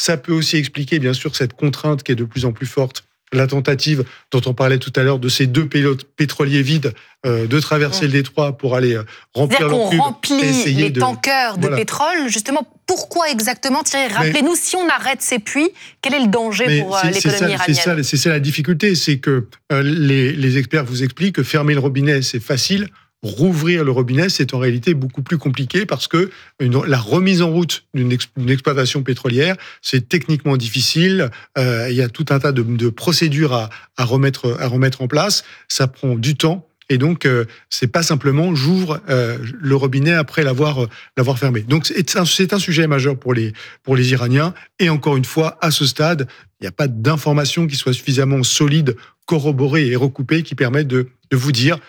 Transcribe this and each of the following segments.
Ça peut aussi expliquer, bien sûr, cette contrainte qui est de plus en plus forte, la tentative dont on parlait tout à l'heure de ces 2 pétroliers vides de traverser le détroit pour aller remplir leur cube. C'est-à-dire qu'on remplit les tankers de pétrole, justement. Pourquoi exactement, Thierry ? Rappelez-nous, si on arrête ces puits, quel est le danger pour l'économie iranienne ? C'est ça la difficulté, c'est que les experts vous expliquent que fermer le robinet, c'est facile. Rouvrir le robinet, c'est en réalité beaucoup plus compliqué parce que la remise en route d'une exploitation pétrolière, c'est techniquement difficile. Il y a tout un tas de procédures à remettre en place. Ça prend du temps. Et donc, c'est pas simplement j'ouvre le robinet après l'avoir fermé. Donc, c'est un sujet majeur pour les Iraniens. Et encore une fois, à ce stade, il n'y a pas d'informations qui soient suffisamment solides, corroborées et recoupées qui permettent de vous dire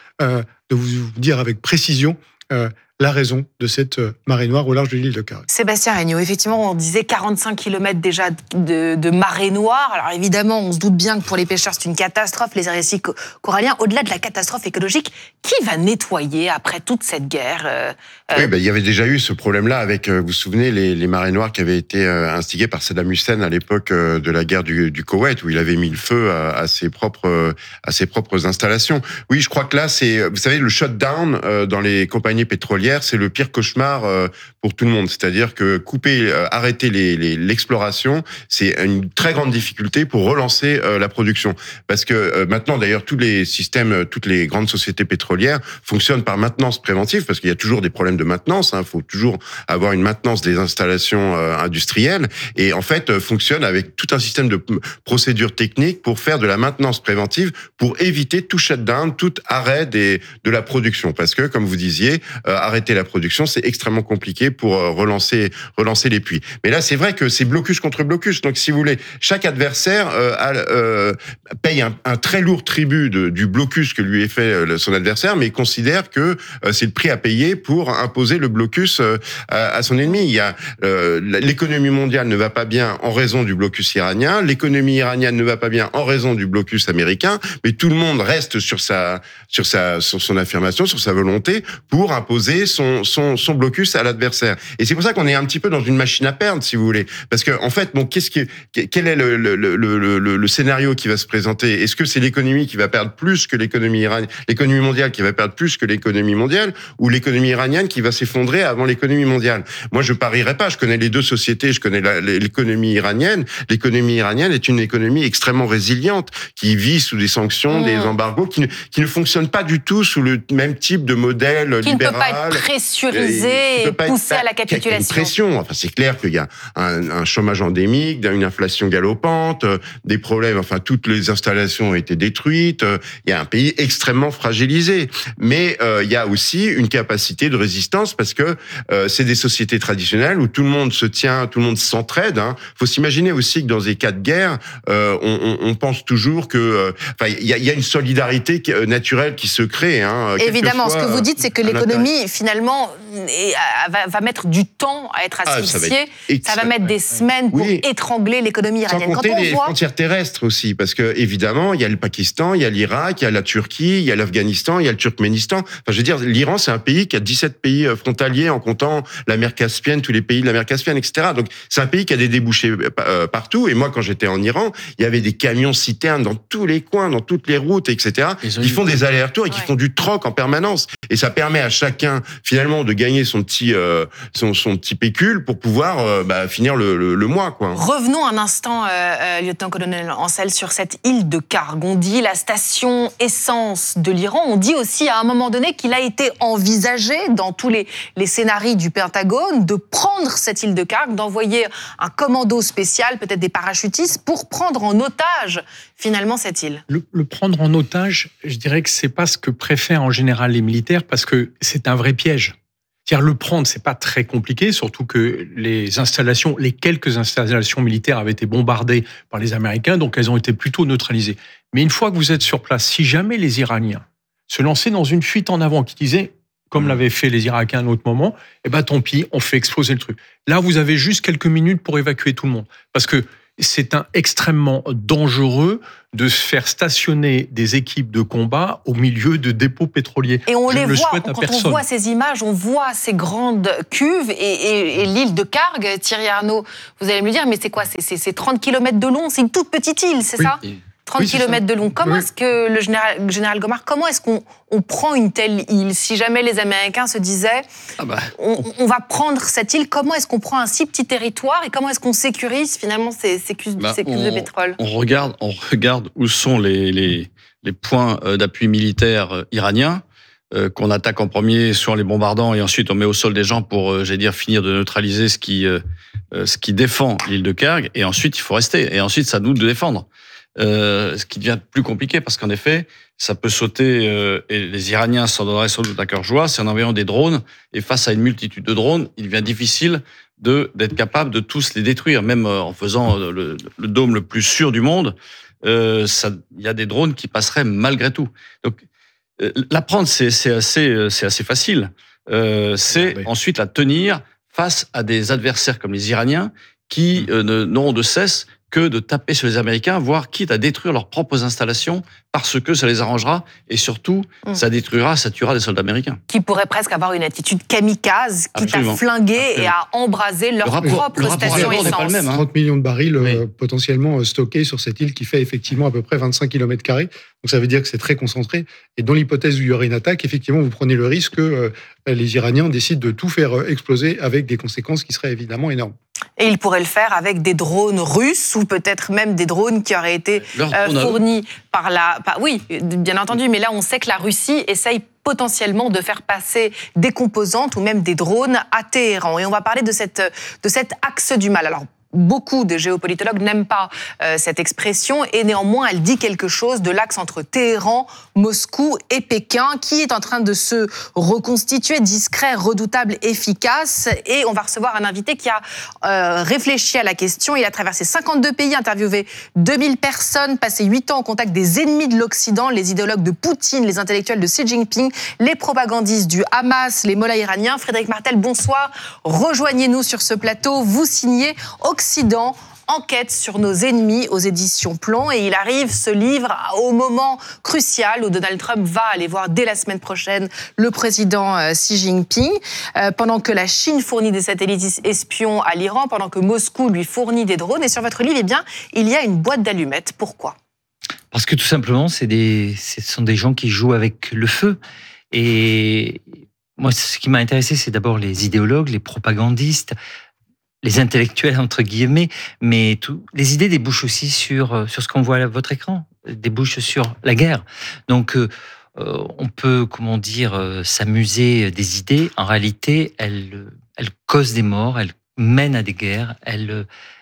avec précision la raison de cette marée noire au large de l'île de Khark. Sébastien Regnault, effectivement, on disait 45 km déjà de marée noire. Alors évidemment, on se doute bien que pour les pêcheurs, c'est une catastrophe, les récifs coralliens. Au-delà de la catastrophe écologique, qui va nettoyer après toute cette guerre Oui, il y avait déjà eu ce problème-là avec, vous vous souvenez, les marées noires qui avaient été instigées par Saddam Hussein à l'époque de la guerre du Koweït, où il avait mis le feu à ses propres installations. Oui, je crois que là, vous savez, le shutdown dans les compagnies pétrolières, c'est le pire cauchemar pour tout le monde. C'est-à-dire que arrêter l'exploration, c'est une très grande difficulté pour relancer la production. Parce que maintenant, d'ailleurs, tous les systèmes, toutes les grandes sociétés pétrolières fonctionnent par maintenance préventive, parce qu'il y a toujours des problèmes de maintenance. Il faut toujours avoir une maintenance des installations industrielles. Et en fait, fonctionnent avec tout un système de procédures techniques pour faire de la maintenance préventive, pour éviter tout shutdown, tout arrêt de la production. Parce que, comme vous disiez, arrêter la production, c'est extrêmement compliqué pour relancer les puits. Mais là, c'est vrai que c'est blocus contre blocus. Donc, si vous voulez, chaque adversaire paye un très lourd tribut du blocus que lui est fait son adversaire, mais considère que c'est le prix à payer pour imposer le blocus à son ennemi. Il y a l'économie mondiale ne va pas bien en raison du blocus iranien, l'économie iranienne ne va pas bien en raison du blocus américain, mais tout le monde reste sur son affirmation, sur sa volonté pour imposer son blocus à l'adversaire. Et c'est pour ça qu'on est un petit peu dans une machine à perdre, si vous voulez. Parce que, en fait, quel est le scénario qui va se présenter? Est-ce que c'est l'économie qui va perdre plus que l'économie iranienne, l'économie mondiale qui va perdre plus que l'économie mondiale, ou l'économie iranienne qui va s'effondrer avant l'économie mondiale? Moi, je parierais pas. Je connais les deux sociétés. Je connais l'économie iranienne. L'économie iranienne est une économie extrêmement résiliente, qui vit sous des sanctions, des embargos, qui ne fonctionne pas du tout sous le même type de modèle libéral. Qui ne peut pas être pressurisé et poussé à la capitulation. Il y a une pression. Enfin, c'est clair qu'il y a un chômage endémique, une inflation galopante, des problèmes. Enfin, toutes les installations ont été détruites. Il y a un pays extrêmement fragilisé. Mais il y a aussi une capacité de résistance parce que c'est des sociétés traditionnelles où tout le monde se tient, tout le monde s'entraide. Faut s'imaginer aussi que dans des cas de guerre, on pense toujours que, il y a une solidarité naturelle qui se crée. Évidemment, ce que vous dites, c'est que l'économie, finalement, va mettre du temps à être asphyxiée. Ça va mettre des semaines pour étrangler l'économie iranienne. Sans compter les frontières terrestres aussi, parce que évidemment, il y a le Pakistan, il y a l'Irak, il y a la Turquie, il y a l'Afghanistan, il y a le Turkménistan. Enfin, je veux dire, l'Iran, c'est un pays qui a 17 pays frontaliers en comptant la mer Caspienne, tous les pays de la mer Caspienne, etc. Donc, c'est un pays qui a des débouchés partout. Et moi, quand j'étais en Iran, il y avait des camions citernes dans tous les coins, dans toutes les routes, etc. Qui font des allers-retours et qui font du troc en permanence. Et ça permet à chacun, finalement, de gagner son petit pécule pour pouvoir finir le mois, quoi. Revenons un instant, lieutenant-colonel Ancel, sur cette île de Kharg. On dit la station essence de l'Iran. On dit aussi à un moment donné qu'il a été envisagé dans tous les scénarios du Pentagone de prendre cette île de Kharg, d'envoyer un commando spécial, peut-être des parachutistes, pour prendre en otage finalement cette île. Le prendre en otage, je dirais que c'est pas ce que préfèrent en général les militaires parce que c'est un vrai piège. C'est-à-dire le prendre, c'est pas très compliqué, surtout que les quelques installations militaires avaient été bombardées par les Américains, donc elles ont été plutôt neutralisées. Mais une fois que vous êtes sur place, si jamais les Iraniens se lançaient dans une fuite en avant qui disait, comme l'avaient fait les Irakiens à un autre moment, tant pis, on fait exploser le truc. Là, vous avez juste quelques minutes pour évacuer tout le monde. Parce que c'est extrêmement dangereux de se faire stationner des équipes de combat au milieu de dépôts pétroliers. Et on Je les ne le voit, souhaite à quand personne. on voit ces images, on voit ces grandes cuves et l'île de Karg. Thierry Arnaud, vous allez me le dire, mais c'est quoi? C'est 30 km de long, c'est une toute petite île, c'est ça? 30 km de long. Comment est-ce que le général Gomard, comment est-ce qu'on prend une telle île? Si jamais les Américains se disaient, on va prendre cette île, comment est-ce qu'on prend un si petit territoire et comment est-ce qu'on sécurise finalement ces cuves de pétrole? On regarde où sont les points d'appui militaire iraniens qu'on attaque en premier sur les bombardants et ensuite on met au sol des gens pour, finir de neutraliser ce qui défend l'île de Karg, et ensuite il faut rester. Et ensuite, c'est à nous de défendre. Ce qui devient plus compliqué parce qu'en effet, ça peut sauter et les Iraniens s'en donneraient sans doute à cœur joie. C'est en envoyant des drones, et face à une multitude de drones, il devient difficile d'être capable de tous les détruire, même en faisant le dôme le plus sûr du monde. Il y a des drones qui passeraient malgré tout. Donc, la prendre, c'est assez facile. Ensuite la tenir face à des adversaires comme les Iraniens qui n'auront de cesse que de taper sur les Américains, voire quitte à détruire leurs propres installations parce que ça les arrangera, et surtout, ça tuera des soldats américains. Qui pourraient presque avoir une attitude kamikaze, quitte à flinguer et à embraser leur propre station essence. 30 millions de barils potentiellement stockés sur cette île qui fait effectivement à peu près 25 km². Donc ça veut dire que c'est très concentré. Et dans l'hypothèse où il y aurait une attaque, effectivement, vous prenez le risque que les Iraniens décident de tout faire exploser avec des conséquences qui seraient évidemment énormes. Et ils pourraient le faire avec des drones russes ou peut-être même des drones qui auraient été fournis par oui, bien entendu, mais là on sait que la Russie essaye potentiellement de faire passer des composantes ou même des drones à Téhéran. Et on va parler de cet axe du mal. Alors, beaucoup de géopolitologues n'aiment pas cette expression, et néanmoins elle dit quelque chose de l'axe entre Téhéran, Moscou et Pékin qui est en train de se reconstituer, discret, redoutable, efficace. Et on va recevoir un invité qui a réfléchi à la question. Il a traversé 52 pays, interviewé 2000 personnes, passé 8 ans au contact des ennemis de l'Occident, les idéologues de Poutine, les intellectuels de Xi Jinping, les propagandistes du Hamas, les mollahs iraniens. Frédéric Martel, bonsoir. Rejoignez-nous sur ce plateau. Vous signez Occident, enquête sur nos ennemis aux éditions Plomb, et il arrive, ce livre, au moment crucial où Donald Trump va aller voir dès la semaine prochaine le président Xi Jinping, pendant que la Chine fournit des satellites espions à l'Iran, pendant que Moscou lui fournit des drones. Et sur votre livre, il y a une boîte d'allumettes. Pourquoi ? Parce que tout simplement, ce sont des gens qui jouent avec le feu. Et moi, ce qui m'a intéressé, c'est d'abord les idéologues, les propagandistes, les intellectuels, entre guillemets, mais les idées débouchent aussi sur ce qu'on voit à votre écran, débouchent sur la guerre. Donc, on peut, s'amuser des idées. En réalité, elles causent des morts, elles mènent à des guerres, elles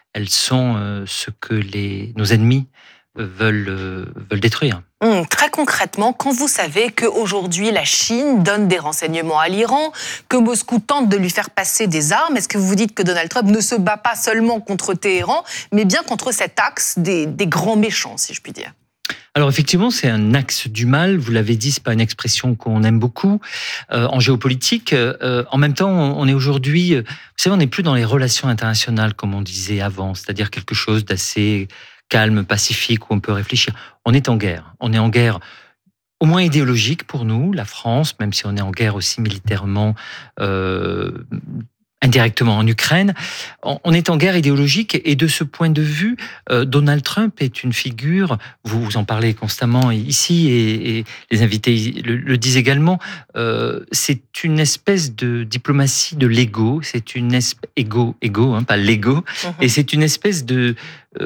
sont ce que nos ennemis veulent détruire. Très concrètement, quand vous savez qu'aujourd'hui la Chine donne des renseignements à l'Iran, que Moscou tente de lui faire passer des armes, est-ce que vous vous dites que Donald Trump ne se bat pas seulement contre Téhéran, mais bien contre cet axe des grands méchants, si je puis dire ? Alors effectivement, c'est un axe du mal. Vous l'avez dit, c'est pas une expression qu'on aime beaucoup en géopolitique. En même temps, on est aujourd'hui, vous savez, on n'est plus dans les relations internationales comme on disait avant, c'est-à-dire quelque chose d'assez calme, pacifique, où on peut réfléchir. On est en guerre. On est en guerre au moins idéologique pour nous, la France, même si on est en guerre aussi militairement, indirectement en Ukraine. On est en guerre idéologique, et de ce point de vue, Donald Trump est une figure, vous en parlez constamment ici, et les invités le disent également, c'est une espèce de diplomatie de l'ego, c'est une espèce, pas l'ego, et c'est une espèce de,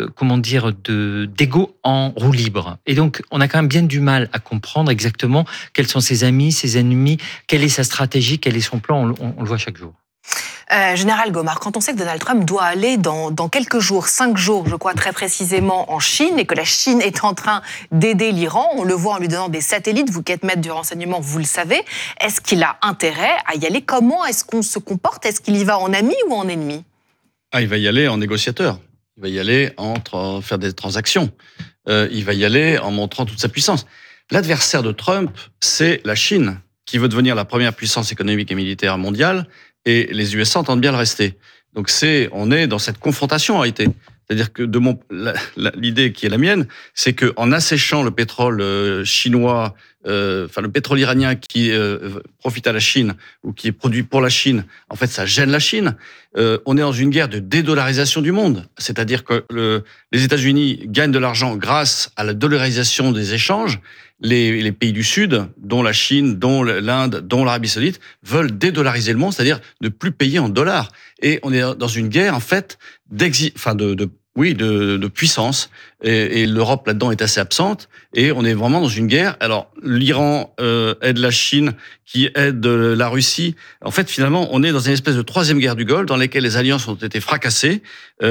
d'ego en roue libre. Et donc, on a quand même bien du mal à comprendre exactement quels sont ses amis, ses ennemis, quelle est sa stratégie, quel est son plan, on le voit chaque jour. Général Gomard, quand on sait que Donald Trump doit aller dans quelques jours, 5 jours, je crois très précisément, en Chine, et que la Chine est en train d'aider l'Iran, on le voit en lui donnant des satellites, vous qui êtes maître du renseignement, vous le savez, est-ce qu'il a intérêt à y aller ? Comment est-ce qu'on se comporte ? Est-ce qu'il y va en ami ou en ennemi ? Il va y aller en négociateur, il va y aller faire des transactions, il va y aller en montrant toute sa puissance. L'adversaire de Trump, c'est la Chine, qui veut devenir la première puissance économique et militaire mondiale, et les USA entendent bien le rester. Donc on est dans cette confrontation en réalité. C'est-à-dire que l'idée qui est la mienne, c'est que en asséchant le pétrole chinois, le pétrole iranien qui profite à la Chine ou qui est produit pour la Chine, en fait, ça gêne la Chine. On est dans une guerre de dédollarisation du monde, c'est-à-dire que les États-Unis gagnent de l'argent grâce à la dollarisation des échanges. Les pays du Sud, dont la Chine, dont l'Inde, dont l'Arabie Saoudite, veulent dédollariser le monde, c'est-à-dire ne plus payer en dollars. Et on est dans une guerre, en fait, de puissance. Et l'Europe, là-dedans, est assez absente. Et on est vraiment dans une guerre. Alors, l'Iran aide la Chine, qui aide la Russie. En fait, finalement, on est dans une espèce de troisième guerre du Golfe, dans laquelle les alliances ont été fracassées.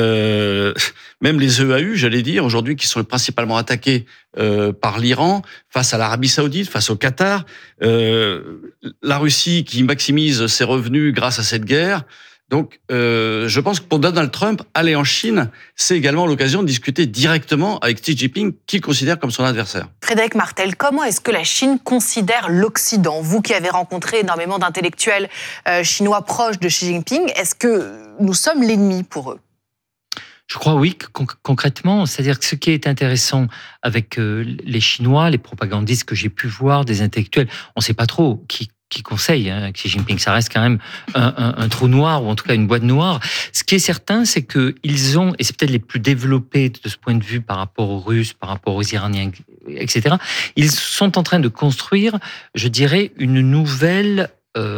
Même les EAU, j'allais dire, aujourd'hui, qui sont principalement attaqués par l'Iran, face à l'Arabie Saoudite, face au Qatar. La Russie, qui maximise ses revenus grâce à cette guerre. Donc, je pense que pour Donald Trump, aller en Chine, c'est également l'occasion de discuter directement avec Xi Jinping, qu'il considère comme son adversaire. Frédéric Martel, comment est-ce que la Chine considère l'Occident? Vous qui avez rencontré énormément d'intellectuels chinois proches de Xi Jinping, est-ce que nous sommes l'ennemi pour eux? Je crois oui, concrètement. C'est-à-dire que ce qui est intéressant avec les Chinois, les propagandistes que j'ai pu voir, des intellectuels, on ne sait pas trop qui conseille Xi Jinping. Ça reste quand même un trou noir, ou en tout cas une boîte noire. Ce qui est certain, c'est qu'ils ont, et c'est peut-être les plus développés de ce point de vue par rapport aux Russes, par rapport aux Iraniens, etc., ils sont en train de construire, je dirais, une nouvelle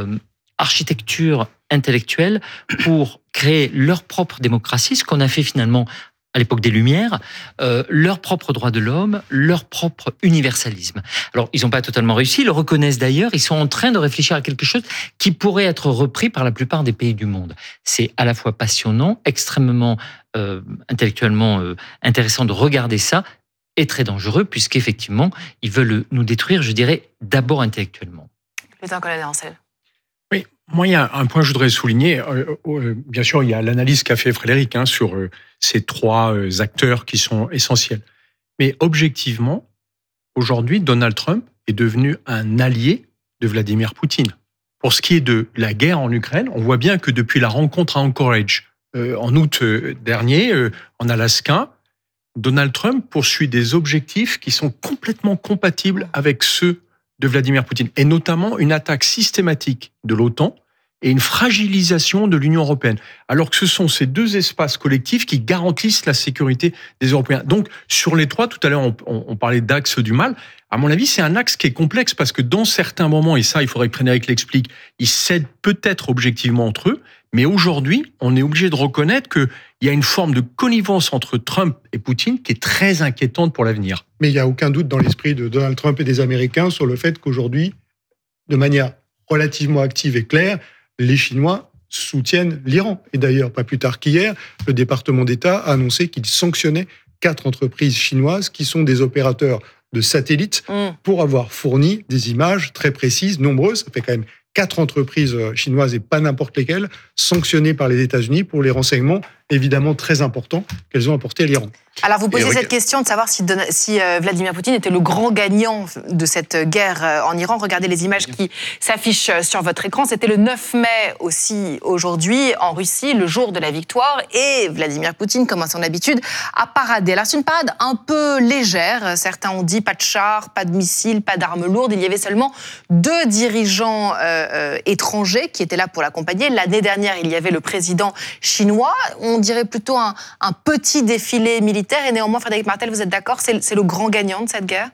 architecture intellectuelle pour créer leur propre démocratie, ce qu'on a fait finalement à l'époque des Lumières, leur propre droit de l'homme, leur propre universalisme. Alors, ils n'ont pas totalement réussi, ils le reconnaissent d'ailleurs, ils sont en train de réfléchir à quelque chose qui pourrait être repris par la plupart des pays du monde. C'est à la fois passionnant, extrêmement intellectuellement intéressant de regarder ça, et très dangereux, puisqu'effectivement, ils veulent nous détruire, je dirais, d'abord intellectuellement. Lieutenant-colonel Ancel. Oui, moi, il y a un point que je voudrais souligner. Bien sûr, il y a l'analyse qu'a fait Frédéric sur ces trois acteurs qui sont essentiels. Mais objectivement, aujourd'hui, Donald Trump est devenu un allié de Vladimir Poutine. Pour ce qui est de la guerre en Ukraine, on voit bien que depuis la rencontre à Anchorage en août dernier, en Alaska, Donald Trump poursuit des objectifs qui sont complètement compatibles avec ceux de Vladimir Poutine, et notamment une attaque systématique de l'OTAN et une fragilisation de l'Union européenne, alors que ce sont ces deux espaces collectifs qui garantissent la sécurité des Européens. Donc, sur les trois, tout à l'heure, on parlait d'axe du mal. À mon avis, c'est un axe qui est complexe, parce que dans certains moments, et ça, il faudrait que Frédéric l'explique, ils cèdent peut-être objectivement entre eux, mais aujourd'hui, on est obligé de reconnaître qu'il y a une forme de connivence entre Trump et Poutine qui est très inquiétante pour l'avenir. Mais il n'y a aucun doute dans l'esprit de Donald Trump et des Américains sur le fait qu'aujourd'hui, de manière relativement active et claire, les Chinois soutiennent l'Iran. Et d'ailleurs, pas plus tard qu'hier, le département d'État a annoncé qu'il sanctionnait 4 entreprises chinoises qui sont des opérateurs de satellites pour avoir fourni des images très précises, nombreuses. Ça fait quand même 4 entreprises chinoises, et pas n'importe lesquelles, sanctionnées par les États-Unis pour les renseignements évidemment très importants qu'elles ont apportés à l'Iran. Alors vous posez cette question de savoir si Vladimir Poutine était le grand gagnant de cette guerre en Iran. Regardez les images qui s'affichent sur votre écran. C'était le 9 mai aussi aujourd'hui en Russie, le jour de la victoire. Et Vladimir Poutine, comme à son habitude, a paradé. Alors c'est une parade un peu légère. Certains ont dit pas de chars, pas de missiles, pas d'armes lourdes. Il y avait seulement 2 dirigeants étrangers qui étaient là pour l'accompagner. L'année dernière, il y avait le président chinois. On dirait plutôt un petit défilé militaire. Et néanmoins, Frédéric Martel, vous êtes d'accord, c'est le grand gagnant de cette guerre?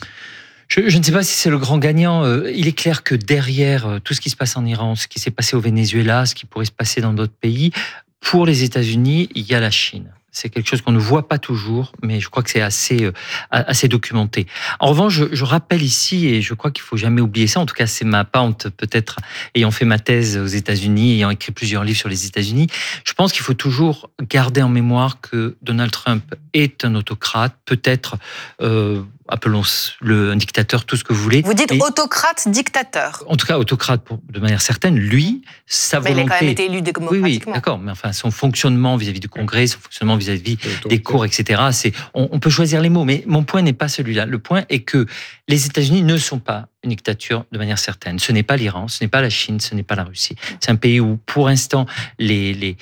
Je ne sais pas si c'est le grand gagnant. Il est clair que derrière tout ce qui se passe en Iran, ce qui s'est passé au Venezuela, ce qui pourrait se passer dans d'autres pays, pour les États-Unis, il y a la Chine. C'est quelque chose qu'on ne voit pas toujours, mais je crois que c'est assez documenté. En revanche, je rappelle ici, et je crois qu'il faut jamais oublier ça, en tout cas c'est ma pente peut-être, ayant fait ma thèse aux États-Unis, ayant écrit plusieurs livres sur les États-Unis, je pense qu'il faut toujours garder en mémoire que Donald Trump est un autocrate, peut-être, appelons-le un dictateur, tout ce que vous voulez. Vous dites autocrate, dictateur. En tout cas, autocrate de manière certaine. Lui, sa volonté... Mais il a quand même été élu démocratiquement. Oui, d'accord, mais enfin, son fonctionnement vis-à-vis du Congrès, son fonctionnement vis-à-vis des cours, etc. On peut choisir les mots, mais mon point n'est pas celui-là. Le point est que les États-Unis ne sont pas une dictature de manière certaine. Ce n'est pas l'Iran, ce n'est pas la Chine, ce n'est pas la Russie. C'est un pays où, pour l'instant, les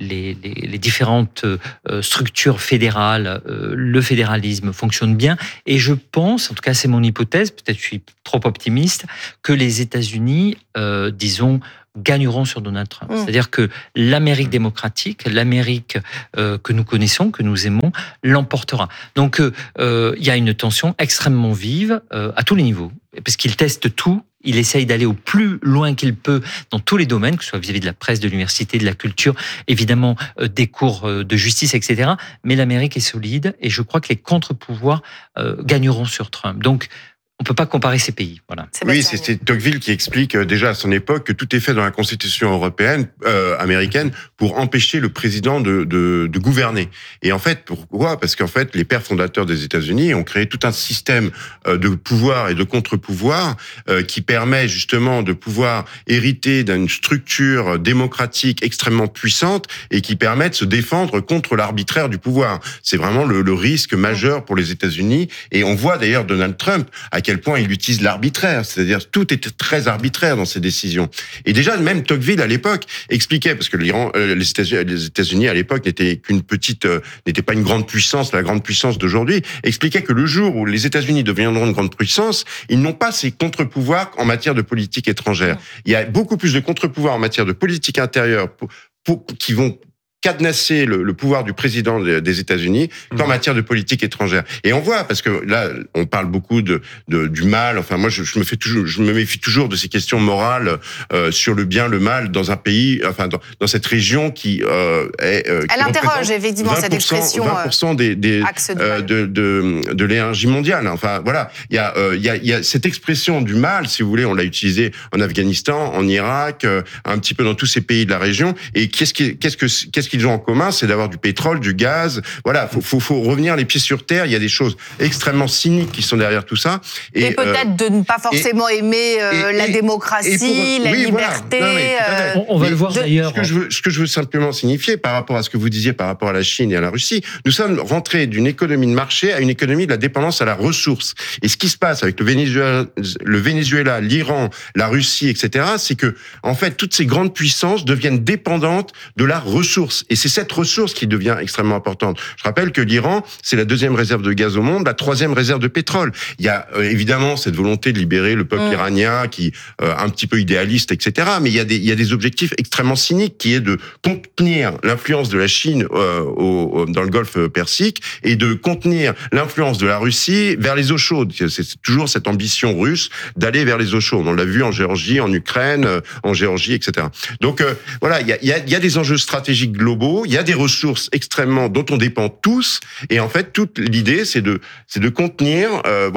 différentes structures fédérales, le fédéralisme fonctionne bien. Et je pense, en tout cas c'est mon hypothèse, peut-être je suis trop optimiste, que les États-Unis, disons, gagneront sur Donald Trump. C'est-à-dire que l'Amérique démocratique, l'Amérique que nous connaissons, que nous aimons, l'emportera. Donc il y a une tension extrêmement vive à tous les niveaux, parce qu'il teste tout. Il essaye d'aller au plus loin qu'il peut dans tous les domaines, que ce soit vis-à-vis de la presse, de l'université, de la culture, évidemment des cours de justice, etc. Mais l'Amérique est solide et je crois que les contre-pouvoirs gagneront sur Trump. Donc, on ne peut pas comparer ces pays. Voilà. Oui, c'est Tocqueville qui explique déjà à son époque que tout est fait dans la Constitution européenne, américaine, pour empêcher le président de gouverner. Et en fait, pourquoi ? Parce qu'en fait, les pères fondateurs des États-Unis ont créé tout un système de pouvoir et de contre-pouvoir qui permet justement de pouvoir hériter d'une structure démocratique extrêmement puissante et qui permet de se défendre contre l'arbitraire du pouvoir. C'est vraiment le risque majeur pour les États-Unis. Et on voit d'ailleurs Donald Trump à quel point il utilise l'arbitraire, c'est-à-dire tout était très arbitraire dans ses décisions. Et déjà, même Tocqueville à l'époque expliquait, parce que les États-Unis à l'époque n'étaient pas une grande puissance, la grande puissance d'aujourd'hui, expliquait que le jour où les États-Unis deviendront une grande puissance, ils n'ont pas ces contre-pouvoirs en matière de politique étrangère. Il y a beaucoup plus de contre-pouvoirs en matière de politique intérieure qui vont cadenasser le pouvoir du président des États-Unis qu'en matière de politique étrangère. Et on voit, parce que là, on parle beaucoup du mal. Enfin, moi, je me méfie toujours de ces questions morales sur le bien, le mal dans un pays, enfin, dans cette région qui est. Elle interroge effectivement 20%, cette expression. 20% de l'énergie mondiale. Enfin, voilà. Il y a cette expression du mal, si vous voulez, on l'a utilisée en Afghanistan, en Irak, un petit peu dans tous ces pays de la région. Et qu'est-ce qu'ils ont en commun, c'est d'avoir du pétrole, du gaz. Voilà, faut revenir les pieds sur terre. Il y a des choses extrêmement cyniques qui sont derrière tout ça. Et peut-être de ne pas forcément aimer la démocratie, la liberté. Voilà. On va le voir d'ailleurs. Ce que je veux simplement signifier par rapport à ce que vous disiez par rapport à la Chine et à la Russie, nous sommes rentrés d'une économie de marché à une économie de la dépendance à la ressource. Et ce qui se passe avec le Venezuela, l'Iran, la Russie, etc., c'est que, en fait, toutes ces grandes puissances deviennent dépendantes de la ressource. Et c'est cette ressource qui devient extrêmement importante. Je rappelle que l'Iran, c'est la 2e réserve de gaz au monde, la 3e réserve de pétrole. Il y a évidemment cette volonté de libérer le peuple iranien, qui un petit peu idéaliste, etc. Mais il y a des objectifs extrêmement cyniques, qui est de contenir l'influence de la Chine dans le Golfe Persique et de contenir l'influence de la Russie vers les eaux chaudes. C'est toujours cette ambition russe d'aller vers les eaux chaudes. On l'a vu en Géorgie, en Ukraine, en Géorgie, etc. Donc voilà, il y a des enjeux stratégiques globaux, il y a des ressources extrêmement dont on dépend tous, et en fait toute l'idée c'est de contenir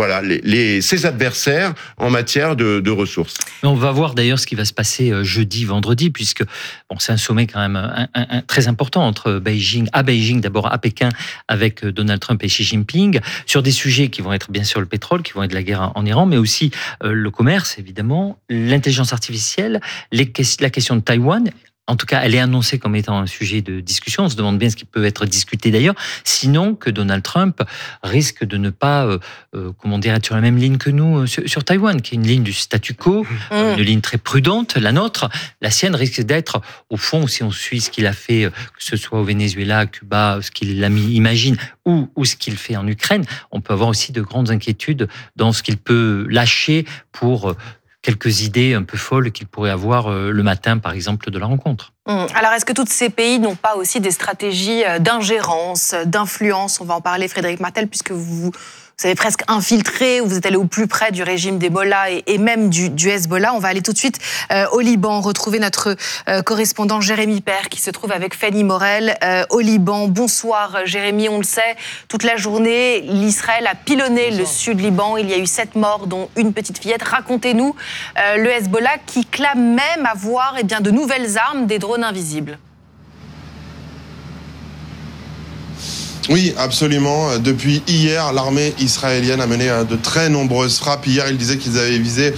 ses adversaires en matière de ressources. On va voir d'ailleurs ce qui va se passer jeudi, vendredi, puisque c'est un sommet quand même très important entre Beijing, d'abord à Pékin avec Donald Trump et Xi Jinping, sur des sujets qui vont être bien sûr le pétrole, qui vont être la guerre en Iran, mais aussi le commerce évidemment, l'intelligence artificielle, la question de Taïwan. En tout cas, elle est annoncée comme étant un sujet de discussion. On se demande bien ce qui peut être discuté d'ailleurs. Sinon, que Donald Trump risque de ne pas, être sur la même ligne que nous sur Taïwan, qui est une ligne du statu quo, une ligne très prudente. La nôtre, la sienne, risque d'être, au fond, si on suit ce qu'il a fait, que ce soit au Venezuela, à Cuba, ce qu'il imagine, ou ce qu'il fait en Ukraine, on peut avoir aussi de grandes inquiétudes dans ce qu'il peut lâcher pour quelques idées un peu folles qu'il pourrait avoir le matin, par exemple, de la rencontre. Alors, est-ce que tous ces pays n'ont pas aussi des stratégies d'ingérence, d'influence ? On va en parler, Frédéric Martel, puisque vous avez presque infiltré, vous êtes allé au plus près du régime d'Ebola et même du Hezbollah. On va aller tout de suite au Liban, retrouver notre correspondant Jérémy Père, qui se trouve avec Fanny Morel au Liban. Bonsoir Jérémy, on le sait, toute la journée, l'Israël a pilonné le sud Liban. Il y a eu 7 morts, dont une petite fillette. Racontez-nous le Hezbollah qui clame même avoir de nouvelles armes, des drones invisibles. Oui, absolument. Depuis hier, l'armée israélienne a mené de très nombreuses frappes. Hier, ils disaient qu'ils avaient visé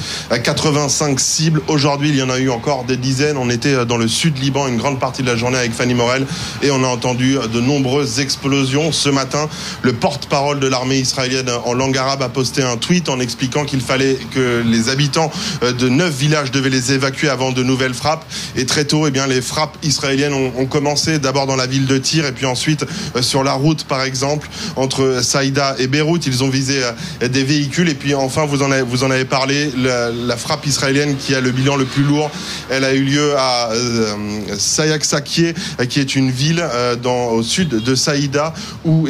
85 cibles. Aujourd'hui, il y en a eu encore des dizaines. On était dans le sud Liban une grande partie de la journée avec Fanny Morel et on a entendu de nombreuses explosions. Ce matin, le porte-parole de l'armée israélienne en langue arabe a posté un tweet en expliquant qu'il fallait que les habitants de 9 villages devaient les évacuer avant de nouvelles frappes. Et très tôt, eh bien, les frappes israéliennes ont commencé d'abord dans la ville de Tyr et puis ensuite sur la route, par exemple, entre Saïda et Beyrouth. Ils ont visé des véhicules. Et puis enfin, vous en avez parlé, la frappe israélienne qui a le bilan le plus lourd, elle a eu lieu à Sayak Sakié, qui est une ville au sud de Saïda, où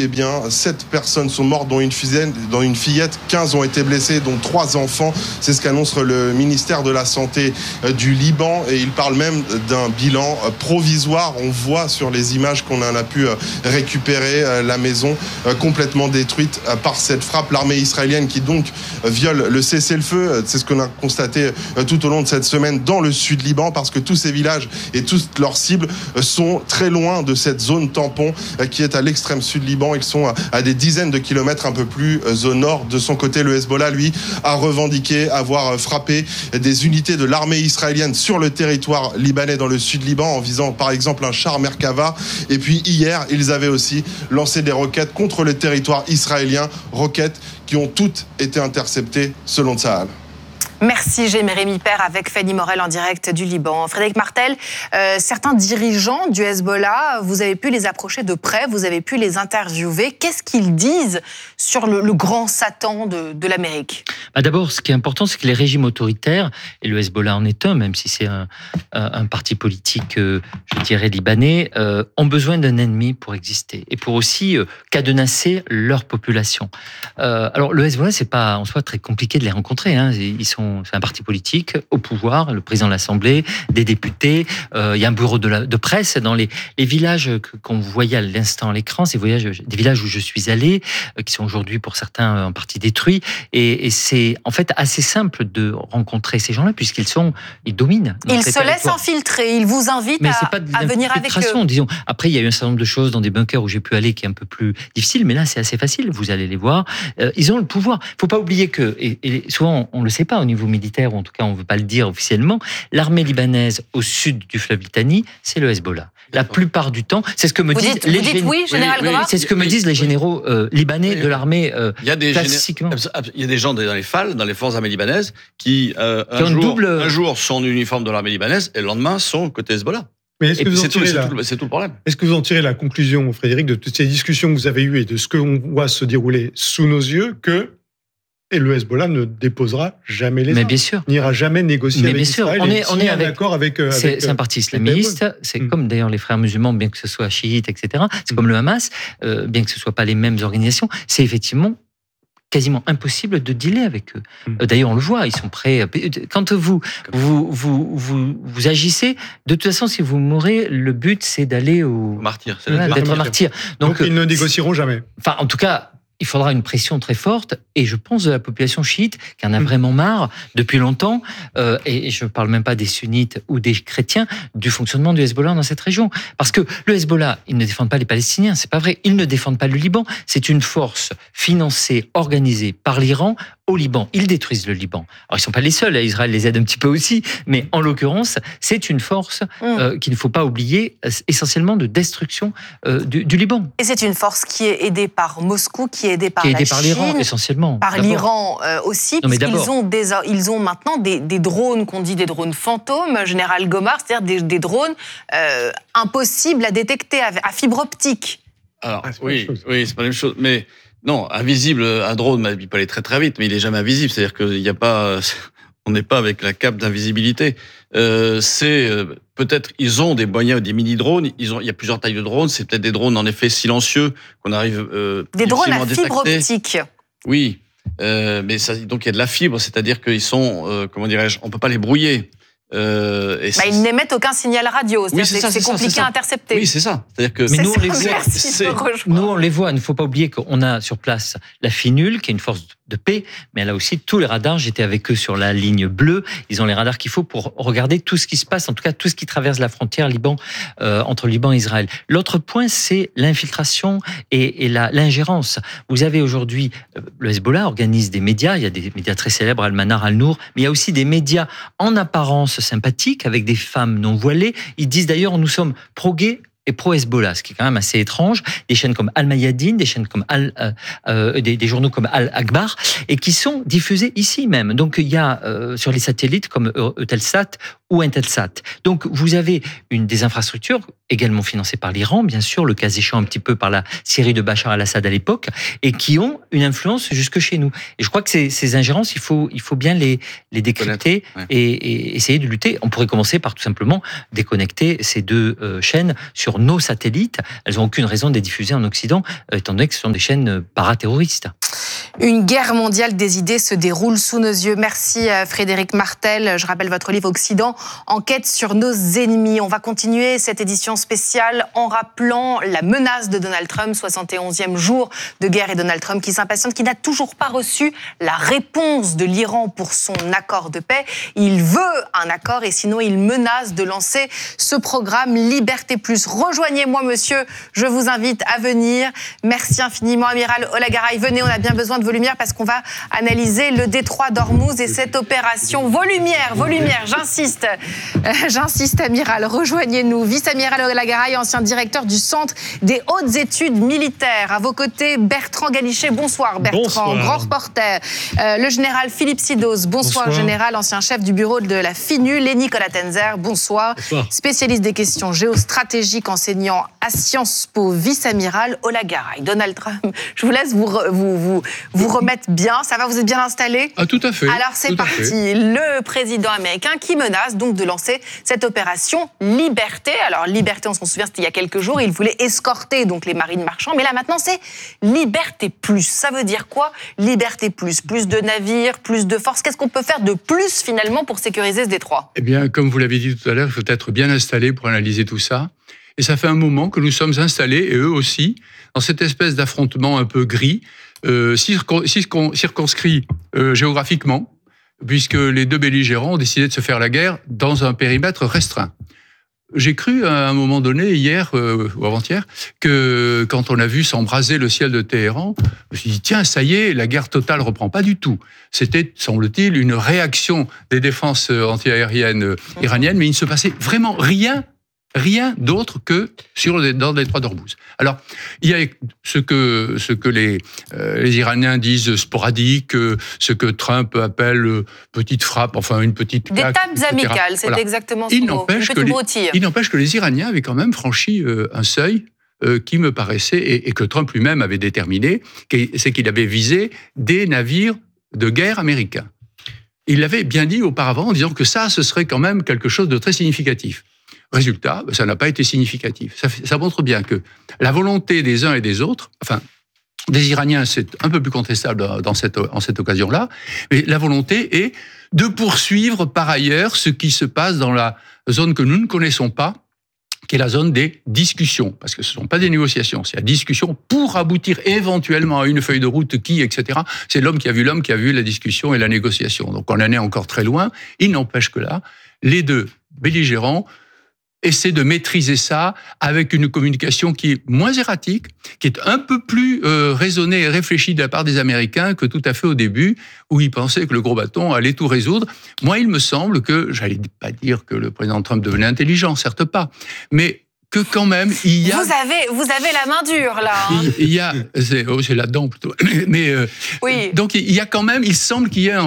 7 personnes sont mortes, dont une fillette, 15 ont été blessés, dont 3 enfants. C'est ce qu'annonce le ministère de la Santé du Liban. Et il parle même d'un bilan provisoire. On voit sur les images qu'on en a pu récupérer la maison complètement détruite par cette frappe. L'armée israélienne qui donc viole le cessez-le-feu, c'est ce qu'on a constaté tout au long de cette semaine dans le sud Liban, parce que tous ces villages et toutes leurs cibles sont très loin de cette zone tampon qui est à l'extrême sud Liban. Ils sont à des dizaines de kilomètres un peu plus au nord. De son côté, le Hezbollah, lui, a revendiqué avoir frappé des unités de l'armée israélienne sur le territoire libanais dans le sud Liban en visant par exemple un char Merkava. Et puis hier, ils avaient aussi lancé des roquettes contre le territoire israélien, roquettes qui ont toutes été interceptées selon Tsahal. Merci Jérémy Père avec Fanny Morel en direct du Liban. Frédéric Martel, certains dirigeants du Hezbollah, vous avez pu les approcher de près, vous avez pu les interviewer. Qu'est-ce qu'ils disent sur le grand Satan de l'Amérique ? D'abord, ce qui est important, c'est que les régimes autoritaires, et le Hezbollah en est un, même si c'est un parti politique, je dirais, libanais, ont besoin d'un ennemi pour exister et pour aussi cadenasser leur population. Alors, le Hezbollah, c'est pas en soi très compliqué de les rencontrer. C'est un parti politique au pouvoir, le président de l'Assemblée, des députés. Il y a un bureau de presse dans les villages qu'on voyait à l'instant à l'écran. Ces des villages où je suis allé, qui sont aujourd'hui pour certains en partie détruits. Et c'est en fait assez simple de rencontrer ces gens-là puisqu'ils dominent. Ils se laissent infiltrer. Ils vous invitent à venir avec eux. Disons. Après, il y a eu un certain nombre de choses dans des bunkers où j'ai pu aller qui est un peu plus difficile, mais là c'est assez facile. Vous allez les voir. Ils ont le pouvoir. Il ne faut pas oublier que, et souvent on ne le sait pas au niveau militaire, ou en tout cas on ne veut pas le dire officiellement, l'armée libanaise au sud du fleuve Litani, c'est le Hezbollah. La plupart du temps, c'est ce que me disent les c'est ce que me disent les généraux libanais de l'armée. Il y a des gens dans les FAL, dans les forces armées libanaises, qui un jour sont en uniforme de l'armée libanaise et le lendemain sont côté Hezbollah. Mais c'est tout le problème. Est-ce que vous en tirez la conclusion, Frédéric, de toutes ces discussions que vous avez eues et de ce qu'on voit se dérouler sous nos yeux, que le Hezbollah ne déposera jamais les armes, bien sûr, n'ira jamais négocier avec Israël. On est d'accord avec c'est un parti islamiste, c'est comme d'ailleurs les frères musulmans, bien que ce soit chiite, etc. C'est comme le Hamas, bien que ce soit pas les mêmes organisations. C'est effectivement quasiment impossible de dealer avec eux. D'ailleurs, on le voit, ils sont prêts. Quand vous agissez, de toute façon, si vous mourrez, le but, c'est d'aller au martyr. D'être martyr. Donc, ils ne négocieront jamais. Enfin, en tout cas, il faudra une pression très forte, et je pense de la population chiite qui en a vraiment marre depuis longtemps, et je ne parle même pas des sunnites ou des chrétiens, du fonctionnement du Hezbollah dans cette région. Parce que le Hezbollah, ils ne défendent pas les Palestiniens, c'est pas vrai. Ils ne défendent pas le Liban. C'est une force financée, organisée par l'Iran au Liban. Ils détruisent le Liban. Alors, ils ne sont pas les seuls, Israël les aide un petit peu aussi, mais en l'occurrence, c'est une force qu'il ne faut pas oublier, essentiellement de destruction du Liban. Et c'est une force qui est aidée par Moscou, qui est aidée par la Chine, par l'Iran, essentiellement. Par l'Iran aussi, puisqu'ils ont maintenant des drones, qu'on dit des drones fantômes, Général Gomar, c'est-à-dire des drones impossibles à détecter, à fibre optique. Alors, oui, c'est pas la même chose, mais... Non, invisible, un drone, il peut aller très très vite, mais il est jamais invisible. C'est-à-dire qu'il n'y a pas, on n'est pas avec la cape d'invisibilité. Peut-être, ils ont des moyens, des mini-drones. Il y a plusieurs tailles de drones. C'est peut-être des drones en effet silencieux qu'on arrive. Des drones à fibre optique. Oui, mais donc il y a de la fibre, c'est-à-dire qu'ils sont, comment dirais-je, on peut pas les brouiller. Ils n'émettent aucun signal radio, c'est compliqué à intercepter. Oui, c'est ça. C'est-à-dire que nous on les voit. Il ne faut pas oublier qu'on a sur place la FINUL, qui est une force de paix, mais elle a aussi tous les radars. J'étais avec eux sur la ligne bleue. Ils ont les radars qu'il faut pour regarder tout ce qui se passe, en tout cas tout ce qui traverse la frontière entre Liban et Israël. L'autre point, c'est l'infiltration et l'ingérence. Vous avez aujourd'hui, le Hezbollah organise des médias, il y a des médias très célèbres, Al-Manar, Al-Nour, mais il y a aussi des médias en apparence sympathiques, avec des femmes non voilées. Ils disent d'ailleurs, nous sommes pro-gays et pro-Hezbollah, ce qui est quand même assez étrange. Des chaînes comme Al-Mayadin, des chaînes comme des journaux comme Al-Akbar, et qui sont diffusés ici même. Donc il y a sur les satellites comme Eutelsat ou Intelsat. Donc vous avez des infrastructures également financées par l'Iran, bien sûr, le cas échéant un petit peu par la Syrie de Bachar al-Assad à l'époque, et qui ont une influence jusque chez nous. Et je crois que ces ingérences, il faut bien les décrypter et essayer de lutter. On pourrait commencer par tout simplement déconnecter ces deux chaînes sur nos satellites. Elles n'ont aucune raison d'être diffusées en Occident, étant donné que ce sont des chaînes paraterroristes. Une guerre mondiale des idées se déroule sous nos yeux. Merci Frédéric Martel. Je rappelle votre livre Occident, enquête sur nos ennemis. On va continuer cette édition spéciale en rappelant la menace de Donald Trump, 71e jour de guerre, et Donald Trump qui s'impatiente, qui n'a toujours pas reçu la réponse de l'Iran pour son accord de paix. Il veut un accord et sinon il menace de lancer ce programme Liberté Plus. Rejoignez-moi monsieur, je vous invite à venir. Merci infiniment Amiral Olagaray. Venez, on a bien besoin de vos lumières parce qu'on va analyser le détroit d'Ormuz et cette opération. Vos lumières, j'insiste, amiral, rejoignez-nous. Vice-amiral Olagaray, ancien directeur du Centre des hautes études militaires. À vos côtés, Bertrand Galichet. Bonsoir Bertrand, bonsoir. Grand reporter. Le général Philippe Sidos. Bonsoir général, ancien chef du bureau de la FINU. Léni Cola-Tenzer. Bonsoir. Spécialiste des questions géostratégiques, enseignant à Sciences Po. Vice-amiral Olagaray. Donald Trump, je vous laisse vous remettre bien. Ça va, vous êtes bien installé ? Ah, tout à fait. Alors c'est parti. Le président américain qui menace donc de lancer cette opération Liberté. Alors Liberté, on s'en souvient, c'était il y a quelques jours. Il voulait escorter donc les marines marchands. Mais là maintenant, c'est Liberté Plus. Ça veut dire quoi, Liberté Plus ? Plus de navires, plus de forces. Qu'est-ce qu'on peut faire de plus finalement pour sécuriser ce détroit ? Eh bien, comme vous l'avez dit tout à l'heure, il faut être bien installé pour analyser tout ça. Et ça fait un moment que nous sommes installés, et eux aussi, dans cette espèce d'affrontement un peu gris, circonscrit géographiquement, puisque les deux belligérants ont décidé de se faire la guerre dans un périmètre restreint. J'ai cru à un moment donné, hier ou avant-hier, que quand on a vu s'embraser le ciel de Téhéran, je me suis dit, tiens, ça y est, la guerre totale reprend. Pas du tout. C'était, semble-t-il, une réaction des défenses antiaériennes iraniennes, mais il ne se passait vraiment rien d'autre que dans le détroit d'Ormuz. Alors, il y a ce que les Iraniens disent sporadique, ce que Trump appelle petite frappe, enfin une petite des claque, tapes etc. amicales, c'est voilà. exactement ce mot. Il n'empêche que les Iraniens avaient quand même franchi un seuil qui me paraissait, et que Trump lui-même avait déterminé, c'est qu'il avait visé des navires de guerre américains. Il l'avait bien dit auparavant en disant que ce serait quand même quelque chose de très significatif. Résultat, ça n'a pas été significatif. Ça montre bien que la volonté des uns et des autres, enfin, des Iraniens, c'est un peu plus contestable en cette occasion-là, mais la volonté est de poursuivre par ailleurs ce qui se passe dans la zone que nous ne connaissons pas, qui est la zone des discussions, parce que ce ne sont pas des négociations, c'est la discussion pour aboutir éventuellement à une feuille de route etc. C'est l'homme qui a vu la discussion et la négociation. Donc on en est encore très loin. Il n'empêche que là, les deux belligérants essaie de maîtriser ça avec une communication qui est moins erratique, qui est un peu plus raisonnée et réfléchie de la part des Américains que tout à fait au début, où ils pensaient que le gros bâton allait tout résoudre. Moi, il me semble que, j'allais pas dire que le président Trump devenait intelligent, certes pas, mais que quand même, il y a... Vous avez la main dure, là. Hein. Il y a... C'est là-dedans, plutôt. Mais, oui. Donc, il y a quand même... Il semble qu'il y ait